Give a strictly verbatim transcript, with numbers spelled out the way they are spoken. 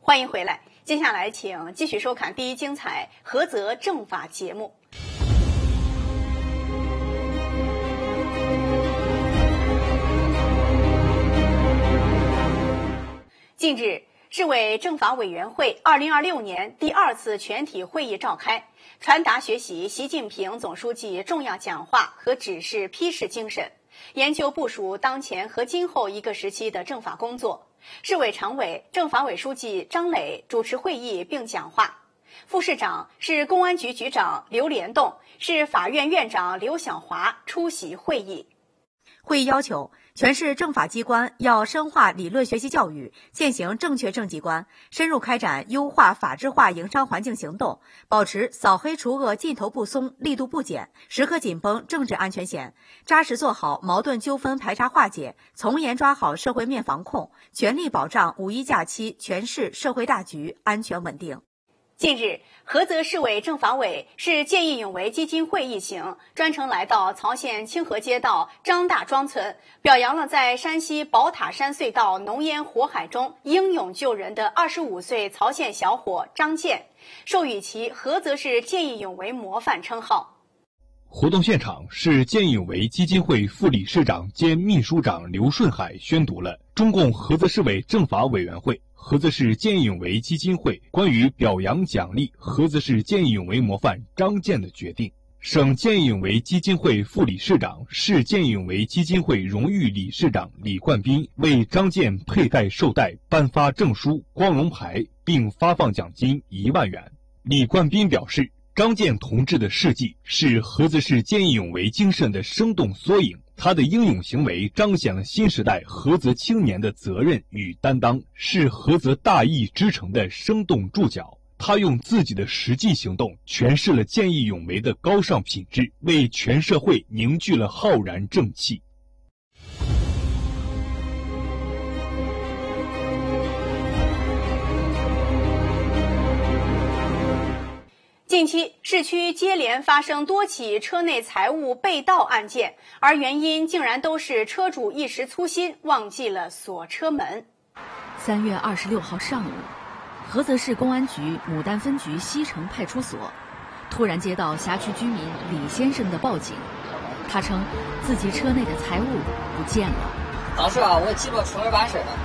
欢迎回来，接下来请继续收看第一精彩菏泽政法节目。近日，市委政法委员会二零二六年第二次全体会议召开，传达学习习近平总书记重要讲话和指示批示精神，研究部署当前和今后一个时期的政法工作。市委常委、政法委书记张磊主持会议并讲话，副市长、市公安局局长刘连栋、市法院院长刘晓华出席会议。 会议要求，全市政法机关要深化理论学习教育，践行正确政绩观，深入开展优化法治化营商环境行动，保持扫黑除恶劲头不松、力度不减，时刻紧绷政治安全线，扎实做好矛盾纠纷排查化解，从严抓好社会面防控，全力保障五一假期全市社会大局安全稳定。 近日，菏泽市委政法委、市见义勇为基金会一行专程来到曹县清河街道张大庄村，表扬了在山西宝塔山隧道浓烟火海中英勇救人的二十五岁曹县小伙张建，授予其菏泽市见义勇为模范称号。 活动现场，市见义勇为基金会副理事长兼秘书长刘顺海宣读了中共菏泽市委政法委员会、菏泽市见义勇为基金会关于表扬奖励菏泽市见义勇为模范张建的决定。省见义勇为基金会副理事长、市见义勇为基金会荣誉理事长李冠斌为张建佩戴绶带、颁发证书、光荣牌，并发放奖金一万元。李冠斌表示，张建同志的事迹是菏泽市见义勇为精神的生动缩影，他的英勇行为彰显了新时代菏泽青年的责任与担当，是菏泽大义之城的生动注脚。他用自己的实际行动诠释了见义勇为的高尚品质，为全社会凝聚了浩然正气。 近期，市区接连发生多起车内财物被盗案件，而原因竟然都是车主一时粗心，忘记了锁车门。 三月二十六号上午，菏泽市公安局牡丹分局西城派出所突然接到辖区居民李先生的报警，他称自己车内的财物不见了。 当时啊，我系着车门把式的，